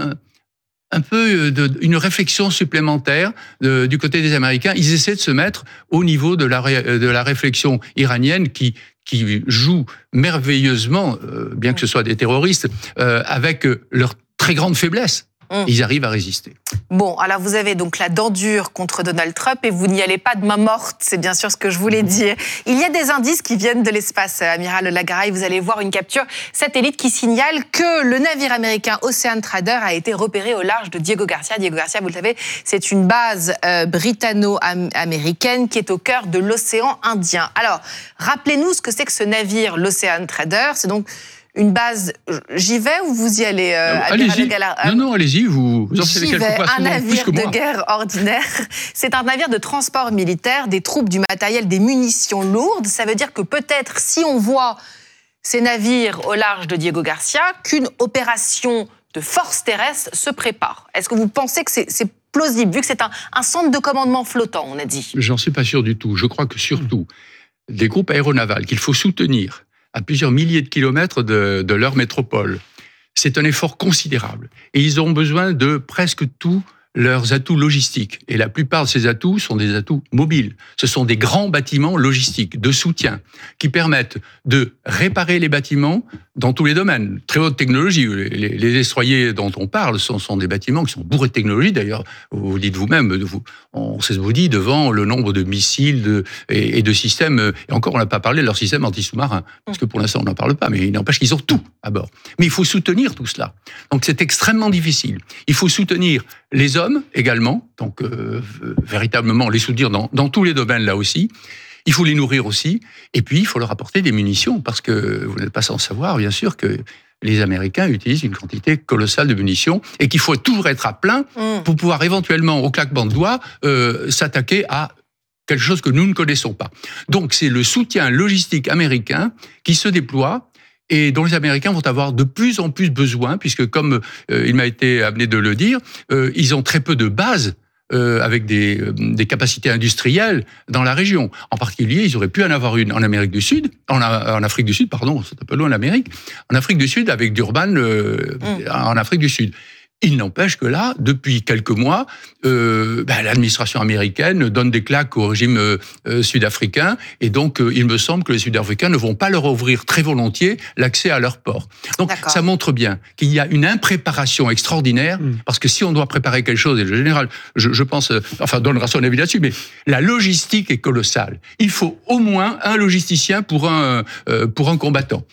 un peu une réflexion supplémentaire du côté des Américains. Ils essaient de se mettre au niveau de la réflexion iranienne qui joue merveilleusement, bien que ce soit des terroristes, avec leur très grande faiblesse. Ils arrivent à résister. Bon, alors vous avez donc la dent dure contre Donald Trump et vous n'y allez pas de main morte, c'est bien sûr ce que je voulais dire. Il y a des indices qui viennent de l'espace, Amiral Olagaray. Vous allez voir une capture satellite qui signale que le navire américain Ocean Trader a été repéré au large de Diego Garcia. Diego Garcia, vous le savez, c'est une base britanno-américaine qui est au cœur de l'océan Indien. Alors, rappelez-nous ce que c'est que ce navire, l'Ocean Trader. C'est donc une base. J'y vais ou vous y allez Allez-y. Non, allez-y, vous en savez quelques fois un souvent plus navire que moi. de guerre ordinaire. C'est un navire de transport militaire, des troupes, du matériel, des munitions lourdes. Ça veut dire que peut-être, si on voit ces navires au large de Diego Garcia, qu'une opération de force terrestre se prépare. Est-ce que vous pensez que c'est plausible, vu que c'est un centre de commandement flottant, on a dit? J'en suis pas sûr du tout. Je crois que surtout, des groupes aéronavals qu'il faut soutenir à plusieurs milliers de kilomètres de leur métropole, c'est un effort considérable. Et ils auront besoin de presque tous leurs atouts logistiques. Et la plupart de ces atouts sont des atouts mobiles. Ce sont des grands bâtiments logistiques de soutien qui permettent de réparer les bâtiments dans tous les domaines. Très haute technologie. Les destroyers dont on parle sont des bâtiments qui sont bourrés de technologie. D'ailleurs, vous dites vous-même, on se vous dit devant le nombre de missiles et de systèmes. Et encore, on n'a pas parlé de leur système anti-sous-marin. Parce que pour l'instant, on n'en parle pas. Mais il n'empêche qu'ils ont tout à bord. Mais il faut soutenir tout cela. Donc c'est extrêmement difficile. Il faut soutenir les hommes également, donc véritablement les soutenir dans tous les domaines là aussi. Il faut les nourrir aussi, et puis il faut leur apporter des munitions, parce que vous n'êtes pas sans savoir, bien sûr, que les Américains utilisent une quantité colossale de munitions, et qu'il faut toujours être à plein pour pouvoir éventuellement, au claquement de doigts, s'attaquer à quelque chose que nous ne connaissons pas. Donc c'est le soutien logistique américain qui se déploie, et dont les Américains vont avoir de plus en plus besoin, puisque comme il m'a été amené de le dire, ils ont très peu de bases avec des capacités industrielles dans la région. En particulier, ils auraient pu en avoir une en Amérique du Sud, en Afrique du Sud, pardon, c'est un peu loin l'Amérique, en Afrique du Sud avec Durban en Afrique du Sud. Il n'empêche que là, depuis quelques mois, l'administration américaine donne des claques au régime sud-africain, et donc il me semble que les Sud-Africains ne vont pas leur ouvrir très volontiers l'accès à leur port. Donc ça montre bien qu'il y a une impréparation extraordinaire, parce que si on doit préparer quelque chose, et le général, je pense, donnera son avis là-dessus, mais la logistique est colossale. Il faut au moins un logisticien pour un combattant.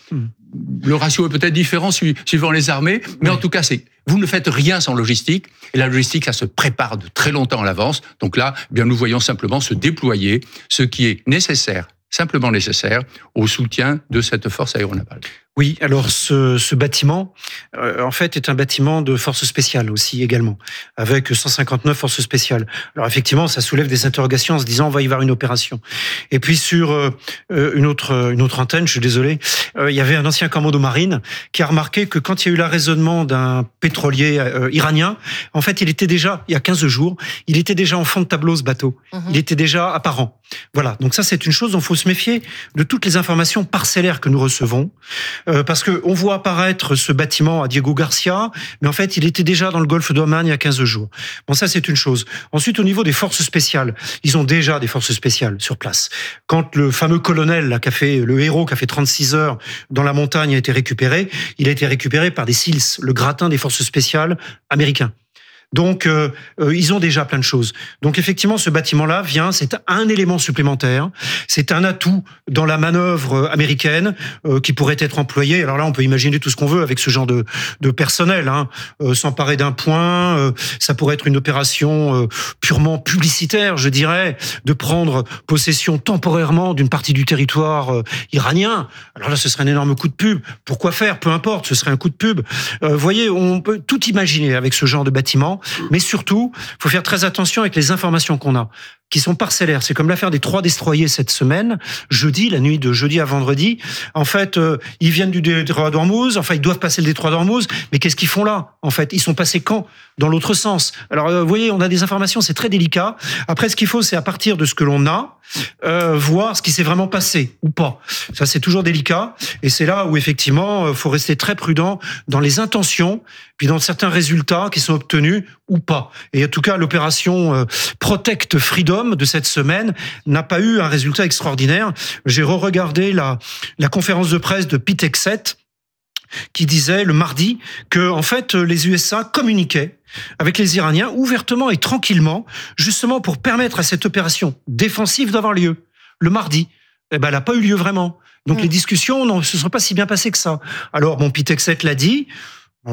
Le ratio est peut-être différent suivant les armées, mais en tout cas, vous ne faites rien sans logistique, et la logistique, ça se prépare de très longtemps à l'avance. Donc là, nous voyons simplement se déployer ce qui est nécessaire, simplement nécessaire, au soutien de cette force aéronavale. Oui, alors ce bâtiment, en fait, est un bâtiment de forces spéciales aussi également, avec 159 forces spéciales. Alors effectivement, ça soulève des interrogations en se disant on va y avoir une opération. Et puis sur une autre antenne, je suis désolé, il y avait un ancien commando marine qui a remarqué que quand il y a eu l'arraisonnement d'un pétrolier iranien, en fait, il était déjà, il y a 15 jours, il était déjà en fond de tableau ce bateau. Il était déjà apparent. Voilà, donc ça c'est une chose dont il faut se méfier de toutes les informations parcellaires que nous recevons. Parce que on voit apparaître ce bâtiment à Diego Garcia, mais en fait, il était déjà dans le golfe d'Oman il y a 15 jours. Bon, ça, c'est une chose. Ensuite, au niveau des forces spéciales, ils ont déjà des forces spéciales sur place. Quand le fameux colonel, là, le héros qui a fait 36 heures dans la montagne a été récupéré, il a été récupéré par des SEALs, le gratin des forces spéciales américains. Donc, ils ont déjà plein de choses. Donc, effectivement, ce bâtiment-là c'est un élément supplémentaire. C'est un atout dans la manœuvre américaine qui pourrait être employé. Alors là, on peut imaginer tout ce qu'on veut avec ce genre de personnel. S'emparer d'un point, ça pourrait être une opération purement publicitaire, je dirais, de prendre possession temporairement d'une partie du territoire iranien. Alors là, ce serait un énorme coup de pub. Pourquoi faire ? Peu importe, ce serait un coup de pub. Vous voyez, on peut tout imaginer avec ce genre de bâtiment. Mais surtout, il faut faire très attention avec les informations qu'on a, qui sont parcellaires. C'est comme l'affaire des 3 destroyers cette semaine, la nuit de jeudi à vendredi. En fait, ils viennent du détroit d'Ormuz, ils doivent passer le détroit d'Ormuz, mais qu'est-ce qu'ils font là ? En fait, ils sont passés quand ? Dans l'autre sens. Alors, vous voyez, on a des informations, c'est très délicat. Après, ce qu'il faut, c'est à partir de ce que l'on a, voir ce qui s'est vraiment passé ou pas. Ça, c'est toujours délicat. Et c'est là où, effectivement, il faut rester très prudent dans les intentions, puis dans certains résultats qui sont obtenus ou pas. Et en tout cas, l'opération Protect Freedom de cette semaine n'a pas eu un résultat extraordinaire. J'ai re-regardé la conférence de presse de Pete Hegseth, qui disait le mardi que, en fait, les USA communiquaient avec les Iraniens ouvertement et tranquillement, justement pour permettre à cette opération défensive d'avoir lieu. Le mardi, elle n'a pas eu lieu vraiment. Donc les discussions ne se sont pas si bien passées que ça. Alors, Pete Hegseth l'a dit.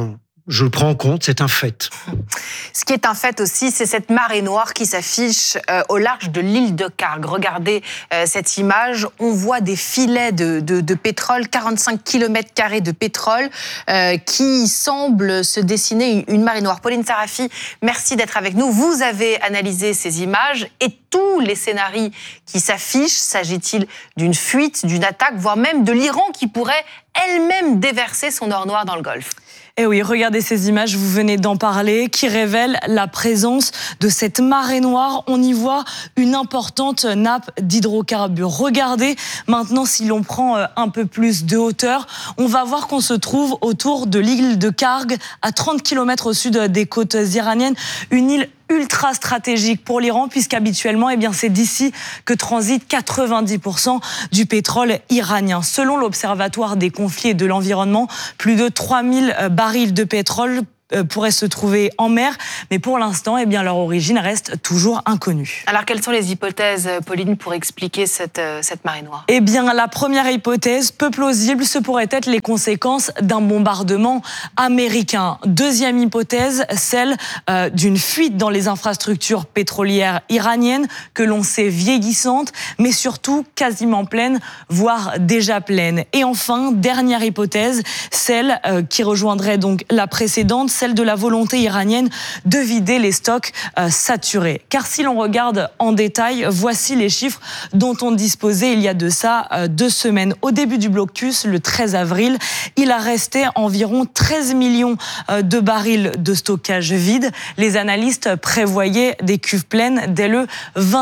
Je le prends en compte, c'est un fait. Ce qui est un fait aussi, c'est cette marée noire qui s'affiche au large de l'île de Kharg. Regardez cette image, on voit des filets de pétrole, 45 km² de pétrole qui semble se dessiner une marée noire. Pauline Sarafi, merci d'être avec nous. Vous avez analysé ces images et tous les scénarios qui s'affichent. S'agit-il d'une fuite, d'une attaque, voire même de l'Iran qui pourrait elle-même déverser son or noir dans le Golfe? Et oui, regardez ces images, vous venez d'en parler, qui révèlent la présence de cette marée noire. On y voit une importante nappe d'hydrocarbures. Regardez maintenant, si l'on prend un peu plus de hauteur, on va voir qu'on se trouve autour de l'île de Kharg, à 30 km au sud des côtes iraniennes. Une île ultra stratégique pour l'Iran, puisqu'habituellement, c'est d'ici que transite 90% du pétrole iranien. Selon l'Observatoire des conflits et de l'environnement, plus de 3000 barils de pétrole pourraient se trouver en mer, mais pour l'instant, leur origine reste toujours inconnue. Alors, quelles sont les hypothèses, Pauline, pour expliquer cette marée noire? La première hypothèse, peu plausible, ce pourrait être les conséquences d'un bombardement américain. Deuxième hypothèse, celle d'une fuite dans les infrastructures pétrolières iraniennes, que l'on sait vieillissantes, mais surtout quasiment pleines, voire déjà pleines. Et enfin, dernière hypothèse, celle qui rejoindrait donc la précédente, celle de la volonté iranienne de vider les stocks saturés. Car si l'on regarde en détail, voici les chiffres dont on disposait il y a de ça 2 semaines. Au début du blocus, le 13 avril, il a resté environ 13 millions de barils de stockage vide. Les analystes prévoyaient des cuves pleines dès le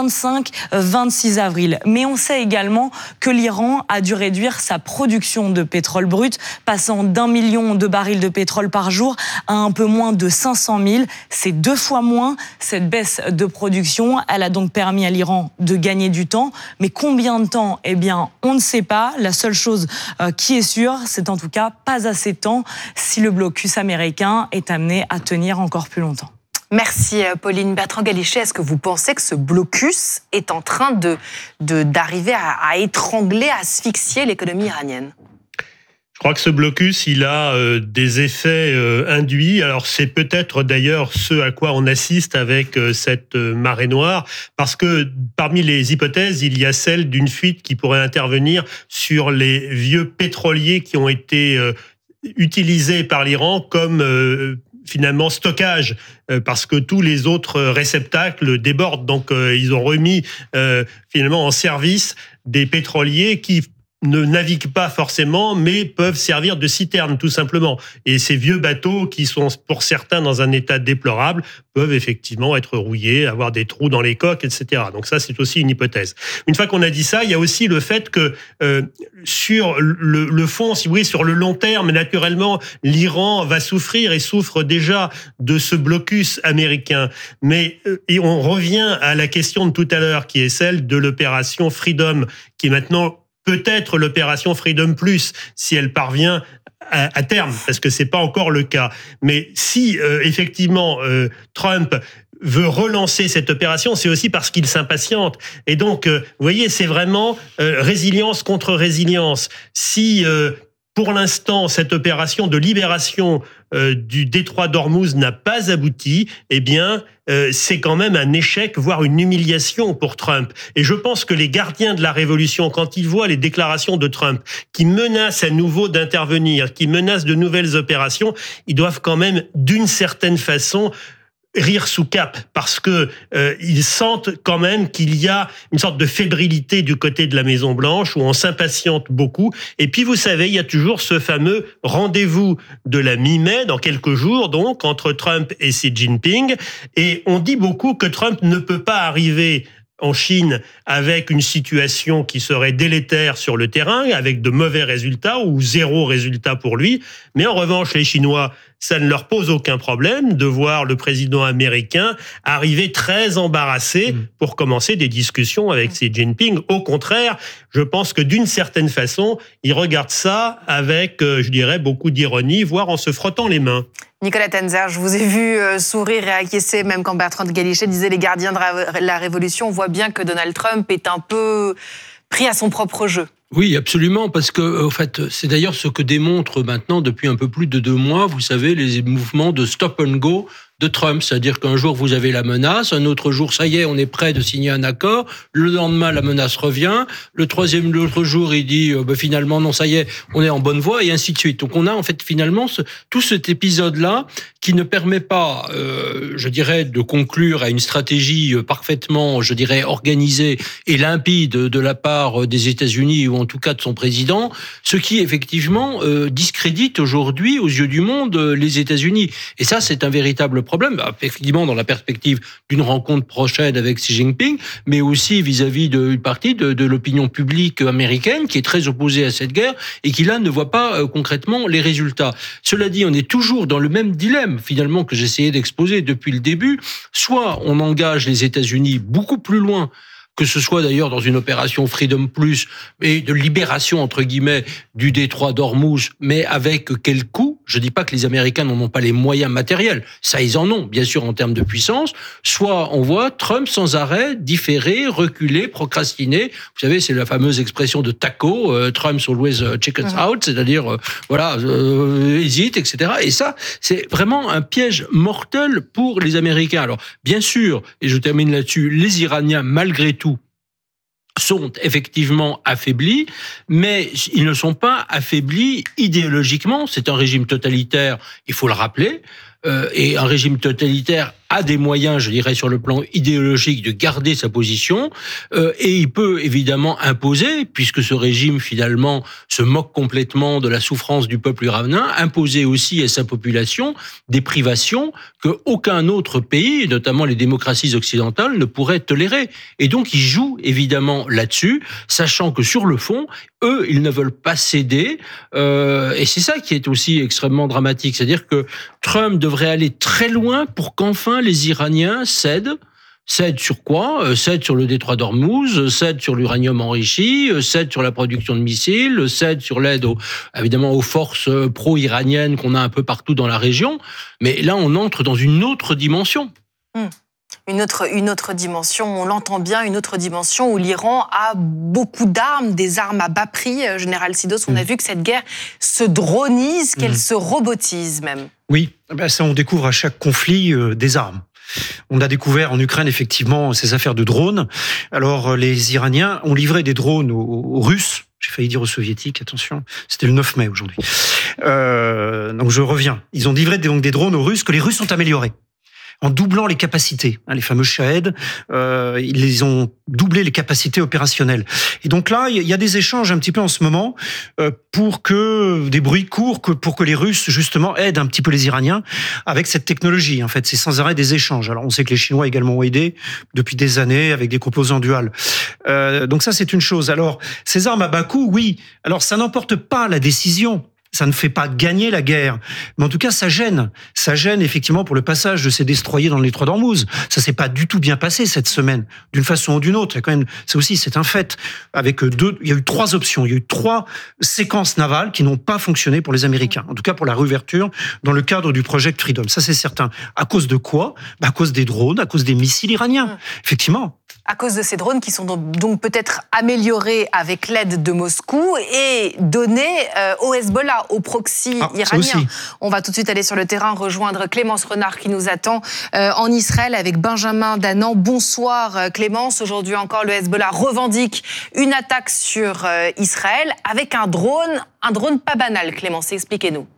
25-26 avril. Mais on sait également que l'Iran a dû réduire sa production de pétrole brut, passant d'1 million de barils de pétrole par jour à un peu moins de 500 000. C'est 2 fois moins. Cette baisse de production, elle a donc permis à l'Iran de gagner du temps. Mais combien de temps? On ne sait pas. La seule chose qui est sûre, c'est en tout cas pas assez de temps si le blocus américain est amené à tenir encore plus longtemps. Merci Pauline. Bertrand Galichet, est-ce que vous pensez que ce blocus est en train d'arriver à étrangler, à asphyxier l'économie iranienne? Je crois que ce blocus, il a des effets induits. Alors c'est peut-être d'ailleurs ce à quoi on assiste avec cette marée noire, parce que parmi les hypothèses, il y a celle d'une fuite qui pourrait intervenir sur les vieux pétroliers qui ont été utilisés par l'Iran comme finalement stockage, parce que tous les autres réceptacles débordent. Donc ils ont remis finalement en service des pétroliers qui ne naviguent pas forcément, mais peuvent servir de citerne, tout simplement. Et ces vieux bateaux, qui sont pour certains dans un état déplorable, peuvent effectivement être rouillés, avoir des trous dans les coques, etc. Donc ça, c'est aussi une hypothèse. Une fois qu'on a dit ça, il y a aussi le fait que sur le fond, si vous voulez, sur le long terme, naturellement, l'Iran va souffrir et souffre déjà de ce blocus américain. Mais et on revient à la question de tout à l'heure, qui est celle de l'opération Freedom, qui est maintenant peut-être l'opération Freedom Plus, si elle parvient à terme, parce que c'est pas encore le cas. Mais si effectivement Trump veut relancer cette opération, c'est aussi parce qu'il s'impatiente. Et donc, vous voyez, c'est vraiment résilience contre résilience. Si pour l'instant, cette opération de libération du détroit d'Ormuz n'a pas abouti, c'est quand même un échec, voire une humiliation pour Trump. Et je pense que les gardiens de la révolution, quand ils voient les déclarations de Trump, qui menacent à nouveau d'intervenir, qui menacent de nouvelles opérations, ils doivent quand même, d'une certaine façon, rire sous cap, parce que ils sentent quand même qu'il y a une sorte de fébrilité du côté de la Maison-Blanche, où on s'impatiente beaucoup. Et puis, vous savez, il y a toujours ce fameux rendez-vous de la mi-mai, dans quelques jours, donc, entre Trump et Xi Jinping. Et on dit beaucoup que Trump ne peut pas arriver en Chine avec une situation qui serait délétère sur le terrain, avec de mauvais résultats ou 0 résultat pour lui. Mais en revanche, les Chinois, ça ne leur pose aucun problème de voir le président américain arriver très embarrassé pour commencer des discussions avec Xi Jinping. Au contraire, je pense que d'une certaine façon, il regarde ça avec, je dirais, beaucoup d'ironie, voire en se frottant les mains. Nicolas Tenzer, je vous ai vu sourire et acquiescer, même quand Bertrand Galichet disait les gardiens de la révolution. On voit bien que Donald Trump est un peu pris à son propre jeu. Oui, absolument, parce que en fait, c'est d'ailleurs ce que démontre maintenant depuis un peu plus de 2 mois, vous savez, les mouvements de stop and go de Trump, c'est-à-dire qu'un jour vous avez la menace, un autre jour ça y est, on est prêt de signer un accord, le lendemain la menace revient, l'autre jour il dit finalement non ça y est, on est en bonne voie et ainsi de suite. Donc on a en fait finalement tout cet épisode-là qui ne permet pas, je dirais, de conclure à une stratégie parfaitement, je dirais, organisée et limpide de la part des États-Unis ou en tout cas de son président, ce qui effectivement discrédite aujourd'hui aux yeux du monde les États-Unis. Et ça c'est un véritable problème, effectivement dans la perspective d'une rencontre prochaine avec Xi Jinping, mais aussi vis-à-vis d'une partie de l'opinion publique américaine qui est très opposée à cette guerre et qui là ne voit pas concrètement les résultats. Cela dit, on est toujours dans le même dilemme finalement que j'essayais d'exposer depuis le début. Soit on engage les États-Unis beaucoup plus loin, que ce soit d'ailleurs dans une opération Freedom Plus et de libération, entre guillemets, du détroit d'Ormuz, mais avec quel coût? Je dis pas que les Américains n'en ont pas les moyens matériels. Ça, ils en ont, bien sûr, en termes de puissance. Soit on voit Trump sans arrêt différer, reculer, procrastiner. Vous savez, c'est la fameuse expression de Taco, Trump's always chickens out, c'est-à-dire, hésite, etc. Et ça, c'est vraiment un piège mortel pour les Américains. Alors, bien sûr, et je termine là-dessus, les Iraniens, malgré tout, sont effectivement affaiblis, mais ils ne sont pas affaiblis idéologiquement. C'est un régime totalitaire, il faut le rappeler, et un régime totalitaire a des moyens, je dirais, sur le plan idéologique, de garder sa position, et il peut évidemment imposer, puisque ce régime finalement se moque complètement de la souffrance du peuple iranien, imposer aussi à sa population des privations que aucun autre pays, notamment les démocraties occidentales, ne pourrait tolérer. Et donc ils jouent évidemment là-dessus, sachant que sur le fond, eux, ils ne veulent pas céder, et c'est ça qui est aussi extrêmement dramatique, c'est-à-dire que Trump devrait aller très loin pour qu'enfin les Iraniens cèdent. Cèdent sur quoi? Cèdent sur le détroit d'Ormuz, cèdent sur l'uranium enrichi, cèdent sur la production de missiles, cèdent sur l'aide évidemment aux forces pro-iraniennes qu'on a un peu partout dans la région. Mais là, on entre dans une autre dimension. Une autre dimension, on l'entend bien, une autre dimension où l'Iran a beaucoup d'armes, des armes à bas prix. Général Sidos, on a vu que cette guerre se dronise, qu'elle se robotise même. Oui, ça on découvre à chaque conflit des armes. On a découvert en Ukraine effectivement ces affaires de drones. Alors les Iraniens ont livré des drones aux Russes. J'ai failli dire aux Soviétiques, attention, c'était le 9 mai aujourd'hui. Donc je reviens. Ils ont livré donc des drones aux Russes que les Russes ont améliorés. En doublant les capacités, les fameux Shahed, ils les ont doublé les capacités opérationnelles. Et donc là, il y a des échanges un petit peu en ce moment pour que des bruits courent, pour que les Russes justement aident un petit peu les Iraniens avec cette technologie. En fait, c'est sans arrêt des échanges. Alors on sait que les Chinois également ont aidé depuis des années avec des composants duals. Donc ça, c'est une chose. Alors ces armes à bas coût, oui. Alors ça n'emporte pas la décision. Ça ne fait pas gagner la guerre, mais en tout cas, ça gêne. Ça gêne effectivement pour le passage de ces destroyers dans le détroit d'Ormuz. Ça s'est pas du tout bien passé cette semaine, d'une façon ou d'une autre. Il y a quand même, ça aussi, c'est un fait. Avec il y a eu 3 options, il y a eu 3 séquences navales qui n'ont pas fonctionné pour les Américains. En tout cas, pour la réouverture dans le cadre du Project Freedom. Ça, c'est certain. À cause de quoi? À cause des drones, à cause des missiles iraniens. Effectivement. À cause de ces drones qui sont donc peut-être améliorés avec l'aide de Moscou et donnés au Hezbollah, au proxy iranien. On va tout de suite aller sur le terrain rejoindre Clémence Renard qui nous attend en Israël avec Benjamin Danan. Bonsoir Clémence. Aujourd'hui encore, le Hezbollah revendique une attaque sur Israël avec un drone pas banal. Clémence, expliquez-nous.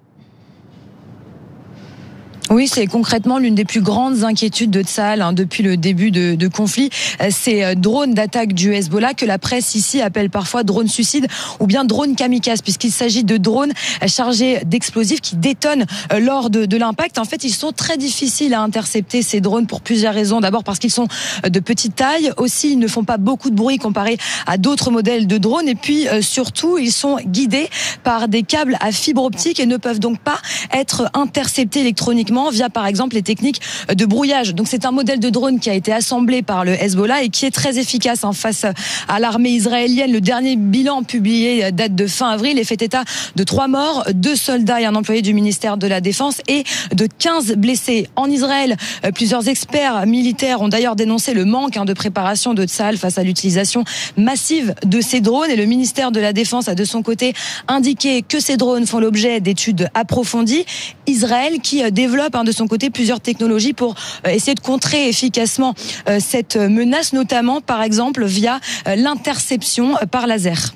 Oui, c'est concrètement l'une des plus grandes inquiétudes de Tsahal depuis le début de conflit. Ces drones d'attaque du Hezbollah que la presse ici appelle parfois drones suicides ou bien drones kamikazes, puisqu'il s'agit de drones chargés d'explosifs qui détonnent lors de l'impact. En fait, ils sont très difficiles à intercepter, ces drones, pour plusieurs raisons. D'abord parce qu'ils sont de petite taille. Aussi, ils ne font pas beaucoup de bruit comparé à d'autres modèles de drones. Et puis, surtout, ils sont guidés par des câbles à fibre optique et ne peuvent donc pas être interceptés électroniquement uniquement via, par exemple, les techniques de brouillage. Donc c'est un modèle de drone qui a été assemblé par le Hezbollah et qui est très efficace face à l'armée israélienne. Le dernier bilan publié date de fin avril et fait état de 3 morts, 2 soldats et un employé du ministère de la Défense et de 15 blessés. En Israël, plusieurs experts militaires ont d'ailleurs dénoncé le manque de préparation de Tsahal face à l'utilisation massive de ces drones et le ministère de la Défense a de son côté indiqué que ces drones font l'objet d'études approfondies. Israël qui développe de son côté plusieurs technologies pour essayer de contrer efficacement cette menace, notamment par exemple via l'interception par laser.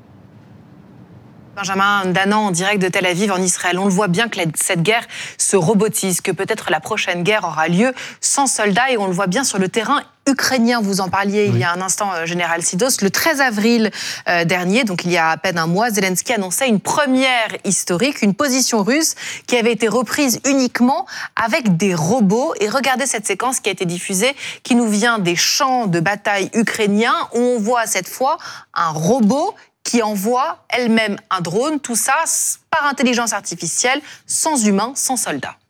Benjamin Danan, en direct de Tel Aviv, en Israël. On le voit bien que cette guerre se robotise, que peut-être la prochaine guerre aura lieu sans soldats, et on le voit bien sur le terrain ukrainien. Vous en parliez il y a un instant, Général Sidos. Le 13 avril dernier, donc il y a à peine un mois, Zelensky annonçait une première historique, une position russe qui avait été reprise uniquement avec des robots. Et regardez cette séquence qui a été diffusée, qui nous vient des champs de bataille ukrainiens, où on voit cette fois un robot qui envoie elle-même un drone, tout ça par intelligence artificielle, sans humains, sans soldats.